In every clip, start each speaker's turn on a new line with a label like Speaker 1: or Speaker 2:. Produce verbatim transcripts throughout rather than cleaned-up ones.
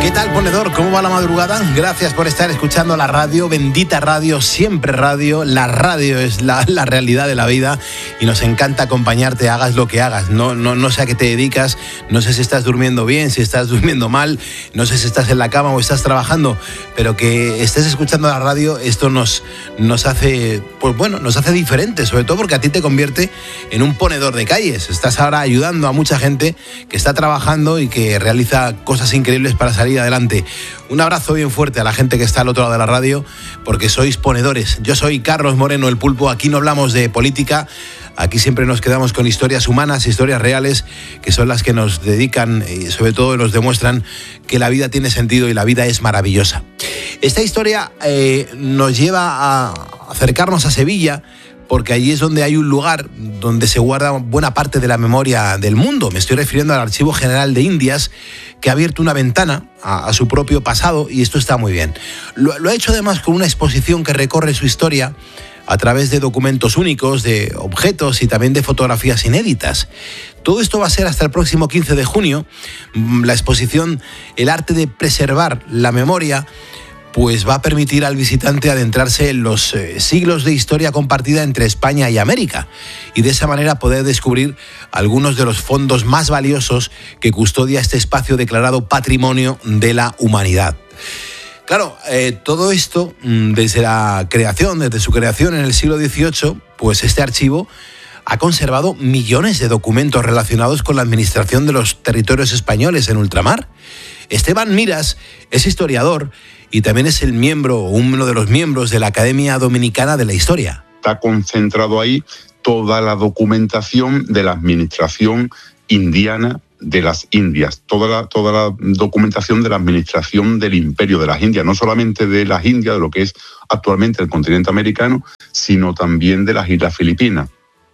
Speaker 1: ¿Qué tal, ponedor? ¿Cómo va la madrugada? Gracias por estar escuchando la radio, bendita radio, siempre radio. La radio es la, la realidad de la vida y nos encanta acompañarte, hagas lo que hagas. No, no, no sé a qué te dedicas, no sé si estás durmiendo bien, si estás durmiendo mal, no sé si estás en la cama o estás trabajando, pero que estés escuchando la radio, esto nos, nos hace, pues bueno, nos hace diferentes, sobre todo porque a ti te convierte en un ponedor de calles. Estás ahora ayudando a mucha gente que está trabajando y que realiza cosas increíbles para salir adelante. Un abrazo bien fuerte a la gente que está al otro lado de la radio, porque sois ponedores. Yo soy Carlos Moreno, el Pulpo. Aquí no hablamos de política, aquí siempre nos quedamos con historias humanas, historias reales, que son las que nos dedican y sobre todo nos demuestran que la vida tiene sentido y la vida es maravillosa. Esta historia eh, nos lleva a acercarnos a Sevilla, porque allí es donde hay un lugar donde se guarda buena parte de la memoria del mundo. Me estoy refiriendo al Archivo General de Indias, que ha abierto una ventana a, a su propio pasado, y esto está muy bien. Lo, lo ha hecho además con una exposición que recorre su historia a través de documentos únicos, de objetos y también de fotografías inéditas. Todo esto va a ser hasta el próximo quince de junio. La exposición El arte de preservar la memoria pues va a permitir al visitante adentrarse en los eh, siglos de historia compartida entre España y América, y de esa manera poder descubrir algunos de los fondos más valiosos que custodia este espacio declarado Patrimonio de la Humanidad. Claro, eh, todo esto, desde la creación, desde su creación en el siglo dieciocho, pues este archivo ha conservado millones de documentos relacionados con la administración de los territorios españoles en ultramar. Esteban Miras es historiador y también es el miembro, uno de los miembros de la Academia Dominicana de la Historia.
Speaker 2: Está concentrado ahí toda la documentación de la administración indiana de las Indias, toda la, toda la documentación de la administración del Imperio de las Indias, no solamente de las Indias, de lo que es actualmente el continente americano, sino también de las Islas Filipinas.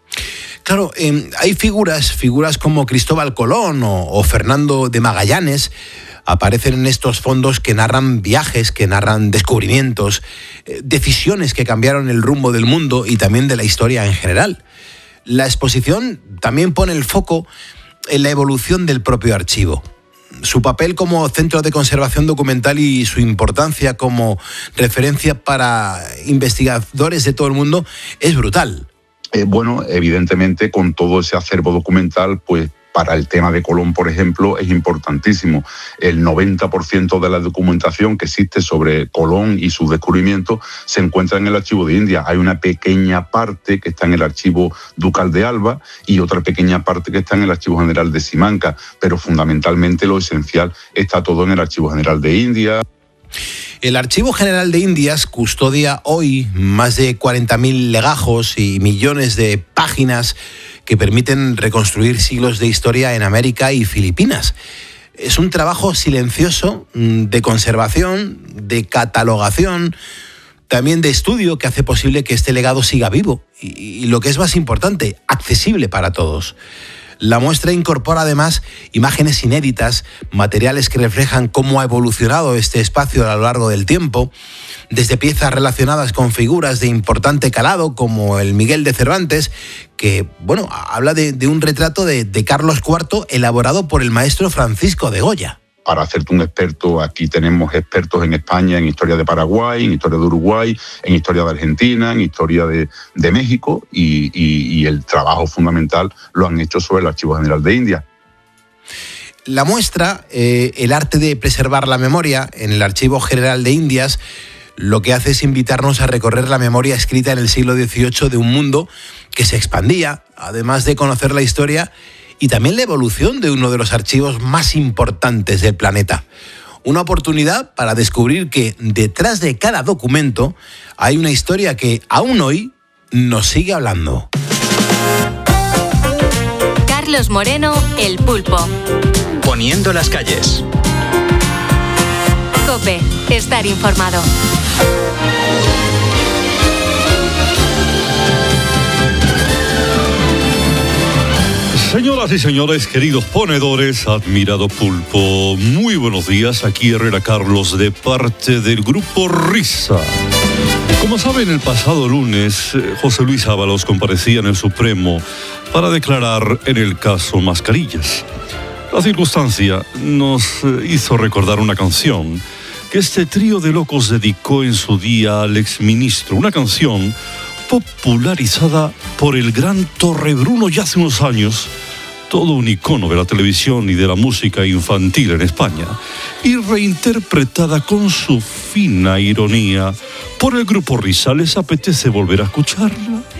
Speaker 1: Claro, eh, hay figuras, figuras como Cristóbal Colón o, o Fernando de Magallanes, aparecen en estos fondos que narran viajes, que narran descubrimientos, eh, decisiones que cambiaron el rumbo del mundo y también de la historia en general. La exposición también pone el foco en la evolución del propio archivo. Su papel como centro de conservación documental y su importancia como referencia para investigadores de todo el mundo es brutal.
Speaker 2: Eh, bueno, evidentemente con todo ese acervo documental, pues para el tema de Colón, por ejemplo, es importantísimo. El noventa por ciento de la documentación que existe sobre Colón y sus descubrimientos se encuentra en el Archivo de Indias. Hay una pequeña parte que está en el Archivo Ducal de Alba y otra pequeña parte que está en el Archivo General de Simancas, pero fundamentalmente lo esencial está todo en el Archivo General de Indias.
Speaker 1: El Archivo General de Indias custodia hoy más de cuarenta mil legajos y millones de páginas que permiten reconstruir siglos de historia en América y Filipinas. Es un trabajo silencioso de conservación, de catalogación, también de estudio que hace posible que este legado siga vivo y, y lo que es más importante, accesible para todos. La muestra incorpora además imágenes inéditas, materiales que reflejan cómo ha evolucionado este espacio a lo largo del tiempo, desde piezas relacionadas con figuras de importante calado como el Miguel de Cervantes, que bueno, habla de, de un retrato de, de Carlos cuarto elaborado por el maestro Francisco de Goya.
Speaker 2: Para hacerte un experto, aquí tenemos expertos en España en historia de Paraguay, en historia de Uruguay, en historia de Argentina, en historia de, de México y, y, y el trabajo fundamental lo han hecho sobre el Archivo General de Indias.
Speaker 1: La muestra, eh, el arte de preservar la memoria en el Archivo General de Indias, lo que hace es invitarnos a recorrer la memoria escrita en el siglo dieciocho de un mundo que se expandía, además de conocer la historia y también la evolución de uno de los archivos más importantes del planeta. Una oportunidad para descubrir que detrás de cada documento hay una historia que aún hoy nos sigue hablando.
Speaker 3: Carlos Moreno, el Pulpo.
Speaker 4: Poniendo las calles.
Speaker 3: COPE, estar informado.
Speaker 5: Señoras y señores, queridos ponedores, admirado Pulpo, muy buenos días. Aquí Herrera Carlos de parte del Grupo Risa. Como saben, el pasado lunes, José Luis Ábalos comparecía en el Supremo para declarar en el caso Mascarillas. La circunstancia nos hizo recordar una canción que este trío de locos dedicó en su día al exministro. Una canción popularizada por el gran Torrebruno ya hace unos años, todo un icono de la televisión y de la música infantil en España, y reinterpretada con su fina ironía por el grupo Risa. ¿Les apetece volver a escucharla?